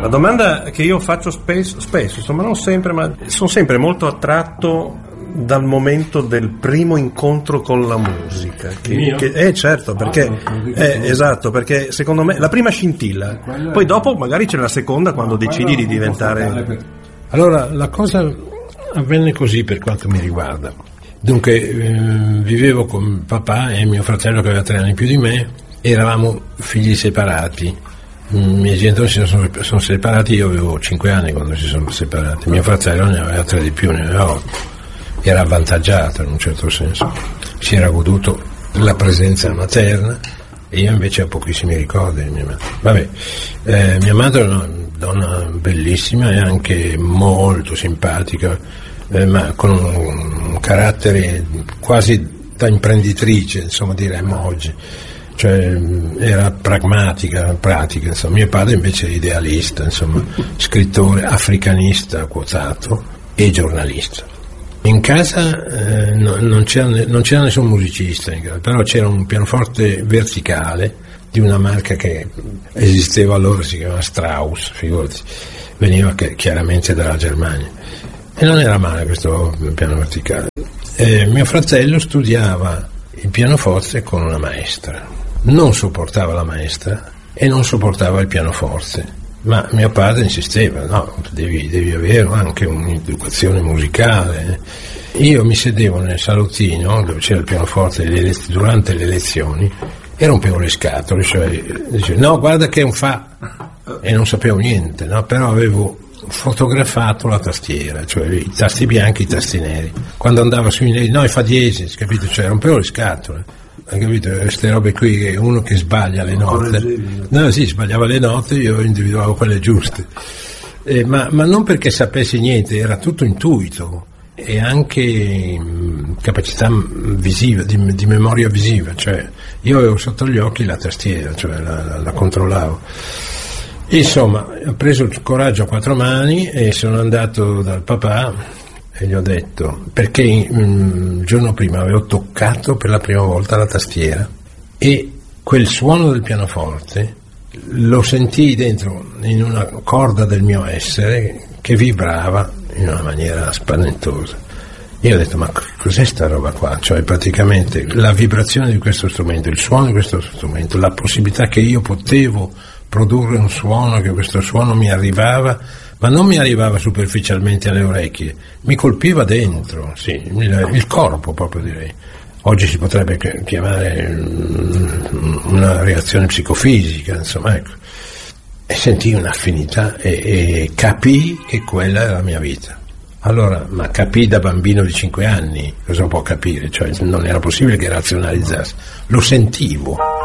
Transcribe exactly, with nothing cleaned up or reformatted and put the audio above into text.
La domanda che io faccio spesso, spesso, insomma non sempre, ma sono sempre molto attratto dal momento del primo incontro con la musica. Che, che, eh certo, perché eh, esatto, perché secondo me la prima scintilla, poi dopo magari c'è la seconda quando decidi di diventare. Allora la cosa avvenne così per quanto mi riguarda. Dunque eh, vivevo con papà e mio fratello che aveva tre anni più di me, eravamo figli separati. I miei genitori si sono, sono separati, io avevo cinque anni quando si sono separati, mio fratello ne aveva tre di più, ne aveva otto. Era avvantaggiato in un certo senso, si era goduto la presenza materna e io invece ho pochissimi ricordi di mia madre. Vabbè, eh, mia madre è una donna bellissima e anche molto simpatica, eh, ma con un, un carattere quasi da imprenditrice, insomma diremmo oggi, cioè era pragmatica, pratica, insomma. Mio padre invece è idealista, insomma, scrittore, africanista quotato e giornalista. In casa eh, no, non, c'era, non c'era nessun musicista, però c'era un pianoforte verticale di una marca che esisteva allora, si chiamava Strauss, figurati, veniva che, chiaramente dalla Germania. E non era male questo piano verticale. Eh, mio fratello studiava il pianoforte con una maestra, non sopportava la maestra e non sopportava il pianoforte. Ma mio padre insisteva, no, devi, devi avere anche un'educazione musicale. Io mi sedevo nel salottino dove c'era il pianoforte durante le lezioni e rompevo le scatole, cioè dicevo, no, guarda che è un fa, e non sapevo niente, no? Però avevo fotografato la tastiera, cioè i tasti bianchi, i tasti neri. Quando andava sui neri, no, i fa diesis, capito? Cioè rompevo le scatole. Hai capito? Queste robe qui, che uno che sbaglia le note, no, sì, sbagliava le note, io individuavo quelle giuste, eh, ma, ma non perché sapessi niente, era tutto intuito e anche mh, capacità visiva, di, di memoria visiva, cioè io avevo sotto gli occhi la tastiera, cioè la, la, la controllavo. Insomma, ho preso il coraggio a quattro mani e sono andato dal papà e gli ho detto, perché il giorno prima avevo toccato per la prima volta la tastiera e quel suono del pianoforte lo sentii dentro in una corda del mio essere che vibrava in una maniera spaventosa. Io ho detto, ma cos'è sta roba qua? Cioè praticamente la vibrazione di questo strumento, il suono di questo strumento, la possibilità che io potevo produrre un suono, che questo suono mi arrivava, ma non mi arrivava superficialmente alle orecchie, mi colpiva dentro, sì, il, il corpo proprio, direi. Oggi si potrebbe chiamare una reazione psicofisica, insomma, ecco. E sentii un'affinità e, e capii che quella era la mia vita. Allora, ma capii da bambino di cinque anni, cosa può capire? Cioè non era possibile che razionalizzasse, lo sentivo.